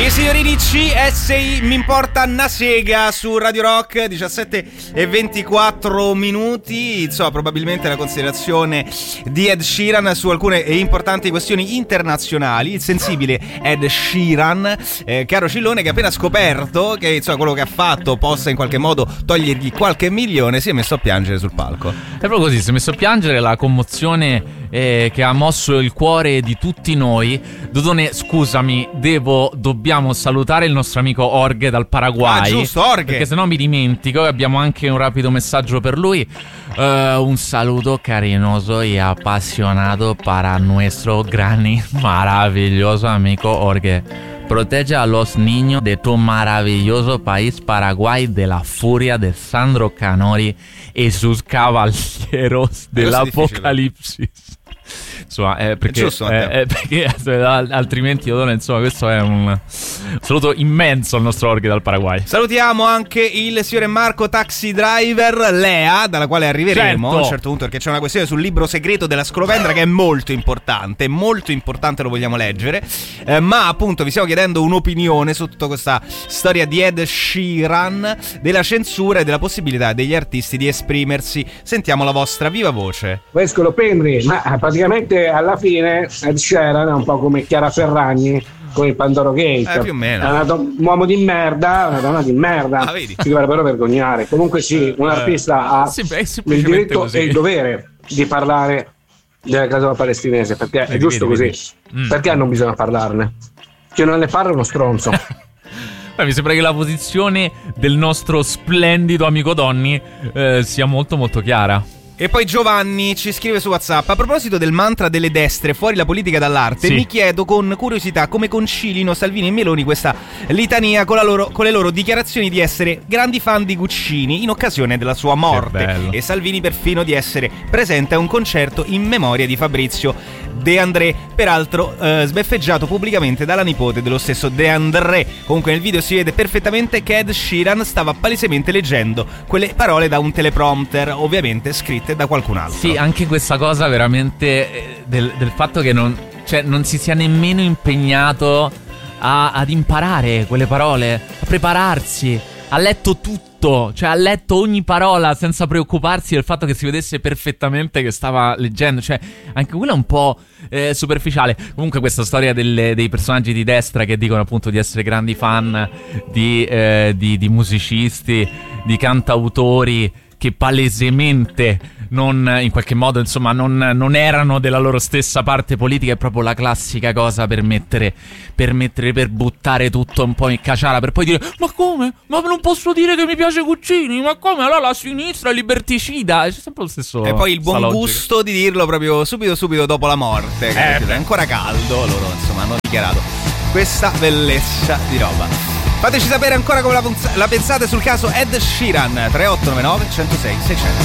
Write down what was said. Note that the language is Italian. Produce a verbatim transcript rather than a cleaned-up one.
I signorini C S I mi importa una sega su Radio Rock, diciassette e ventiquattro minuti. Insomma, probabilmente la considerazione di Ed Sheeran su alcune importanti questioni internazionali. Il sensibile Ed Sheeran, eh, caro Cillone, che ha appena scoperto che insomma quello che ha fatto possa in qualche modo togliergli qualche milione, si è messo a piangere sul palco. È proprio così, si è messo a piangere. La commozione eh, che ha mosso il cuore di tutti noi. Dodone, scusami, devo dobbiamo salutare il nostro amico Orge dal Paraguay. Ah, giusto, Orge, perché sennò mi dimentico. Abbiamo anche un rapido messaggio per lui. uh, Un saluto cariñoso y apasionado para nuestro gran y maravilloso amigo Orge. Protege a los niños de tu maravilloso país Paraguay de la furia de Sandro Canori e sus caballeros dell'Apocalipsis. Insomma, eh, perché, giusto, eh, eh, perché altrimenti insomma, questo è un saluto immenso al nostro Orge dal Paraguay. Salutiamo anche il signore Marco Taxi Driver Lea, dalla quale arriveremo certo. a un certo punto, perché c'è una questione sul libro segreto della Scolopendra che è molto importante, molto importante, lo vogliamo leggere, eh, ma appunto vi stiamo chiedendo un'opinione su tutta questa storia di Ed Sheeran, della censura e della possibilità degli artisti di esprimersi. Sentiamo la vostra viva voce. Voi Scolopendri, ma praticamente alla fine Ed Sheeran è un po' come Chiara Ferragni con il Pandoro Gate, eh, più o meno. È una do- un uomo di merda, una donna di merda, ah, vedi? si dovrebbero vergognare. Comunque sì, un artista ha sì, il diritto così. e il dovere di parlare della causa palestinese, perché vedi, è giusto vedi, così. vedi. Mm. Perché non bisogna parlarne? Chi non ne parla è uno stronzo. Beh, mi sembra che la posizione del nostro splendido amico Donny eh, sia molto molto chiara. E poi Giovanni ci scrive su WhatsApp: a proposito del mantra delle destre, fuori la politica dall'arte, sì. mi chiedo con curiosità come concilino Salvini e Meloni questa litania con, la loro, con le loro dichiarazioni di essere grandi fan di Guccini in occasione della sua morte, e Salvini perfino di essere presente a un concerto in memoria di Fabrizio De André, peraltro eh, sbeffeggiato pubblicamente dalla nipote dello stesso De André. Comunque nel video si vede perfettamente che Ed Sheeran stava palesemente leggendo quelle parole da un teleprompter, ovviamente scritte da qualcun altro. Sì, anche questa cosa veramente eh, del, del fatto che non, cioè, non si sia nemmeno impegnato a, ad imparare quelle parole, a prepararsi. Ha letto tutto, cioè ha letto ogni parola senza preoccuparsi del fatto che si vedesse perfettamente che stava leggendo. Cioè anche quello è un po' eh, superficiale. Comunque questa storia delle, dei personaggi di destra che dicono appunto di essere grandi fan di, eh, di, di musicisti, di cantautori che palesemente non, in qualche modo, insomma, non, non erano della loro stessa parte politica, è proprio la classica cosa per mettere, per mettere, per buttare tutto un po' in caciara, per poi dire: ma come? Ma non posso dire che mi piace Guccini? Ma come? Allora la sinistra è liberticida. C'è sempre lo stesso. E poi il buon gusto di dirlo proprio subito subito dopo la morte, eh, è ancora caldo, loro insomma hanno dichiarato questa bellezza di roba. Fateci sapere ancora come la, la pensate sul caso Ed Sheeran. Tre otto nove nove uno zero sei sei zero zero.